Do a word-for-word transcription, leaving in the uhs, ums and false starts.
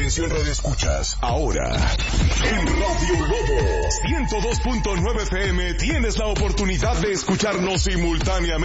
Atención Radio Escuchas. Ahora, en Radio Lobo ciento dos punto nueve F M tienes la oportunidad de escucharnos simultáneamente